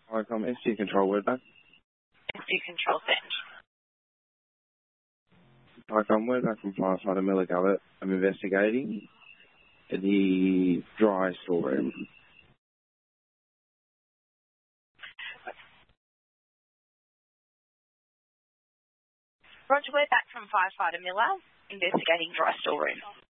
Welcome, SG Control, word back. SG Control send. Welcome, word back from firefighter Miller Gullett. I'm investigating the dry storeroom. Roger, we're back from firefighter Miller, investigating dry storeroom.